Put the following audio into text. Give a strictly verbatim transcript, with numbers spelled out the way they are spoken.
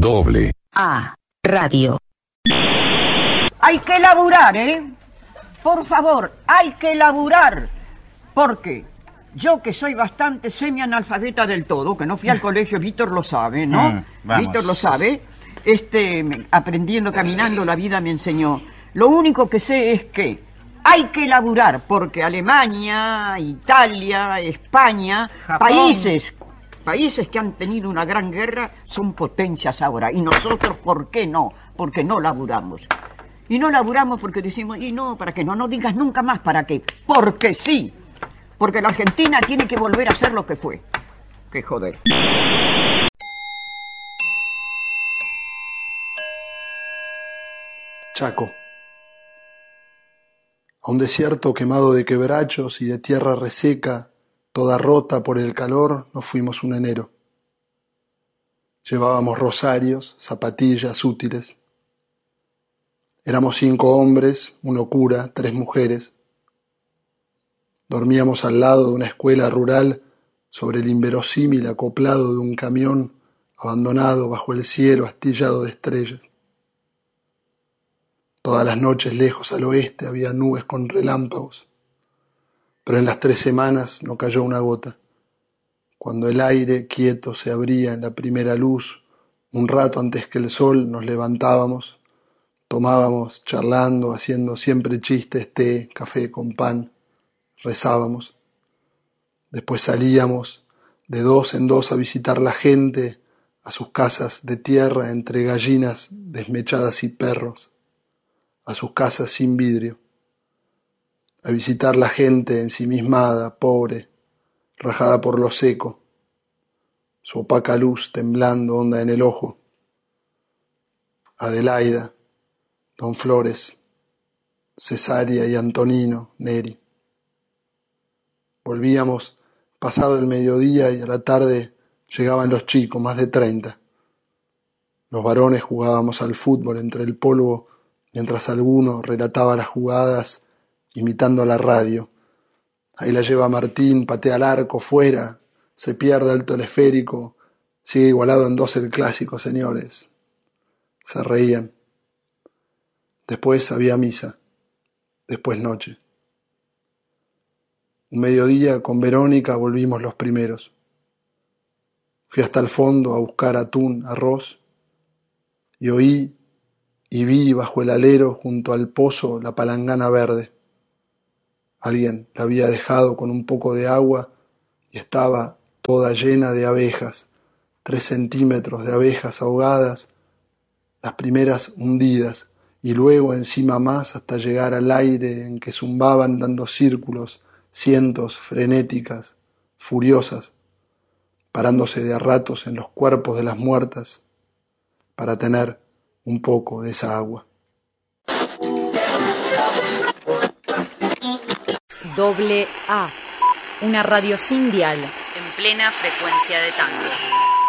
Doble A Radio. Hay que laburar, ¿eh? Por favor, hay que laburar. Porque yo, que soy bastante semi-analfabeta del todo, que no fui al colegio, Víctor lo sabe, ¿no? Mm, Víctor lo sabe. Este, me- aprendiendo, caminando, la vida me enseñó. Lo único que sé es que hay que laburar, porque Alemania, Italia, España, Japón. países, países que han tenido una gran guerra, son potencias ahora. Y nosotros, ¿por qué no? Porque no laburamos. Y no laburamos porque decimos, y no, ¿para qué? No, no digas nunca más para qué. Porque sí. Porque la Argentina tiene que volver a ser lo que fue. Qué joder. Chaco. A un desierto quemado de quebrachos y de tierra reseca, toda rota por el calor, nos fuimos un enero. Llevábamos rosarios, zapatillas útiles. Éramos cinco hombres, uno cura, tres mujeres. Dormíamos al lado de una escuela rural sobre el inverosímil acoplado de un camión abandonado bajo el cielo astillado de estrellas. Todas las noches lejos al oeste había nubes con relámpagos, pero en las tres semanas no cayó una gota. Cuando el aire quieto se abría en la primera luz, un rato antes que el sol, nos levantábamos, tomábamos, charlando, haciendo siempre chistes, té, café con pan, rezábamos. Después salíamos de dos en dos a visitar la gente, a sus casas de tierra entre gallinas desmechadas y perros, a sus casas sin vidrio, a visitar la gente ensimismada, pobre, rajada por lo seco, su opaca luz temblando honda en el ojo. Adelaida, Don Flores, Cesárea y Antonino, Neri. Volvíamos pasado el mediodía y a la tarde llegaban los chicos, más de treinta. Los varones jugábamos al fútbol entre el polvo, mientras alguno relataba las jugadas imitando la radio. Ahí la lleva Martín, patea al arco, fuera, se pierde el teleférico, sigue igualado en dos el clásico, señores. Se reían. Después había misa, después noche. Un mediodía con Verónica volvimos los primeros. Fui hasta el fondo a buscar atún, arroz, y oí y vi bajo el alero junto al pozo la palangana verde. Alguien la había dejado con un poco de agua y estaba toda llena de abejas, tres centímetros de abejas ahogadas, las primeras hundidas, y luego encima más hasta llegar al aire en que zumbaban dando círculos, cientos, frenéticas, furiosas, parándose de a ratos en los cuerpos de las muertas para tener un poco de esa agua. Doble A. Una radio sin dial, en plena frecuencia de tango.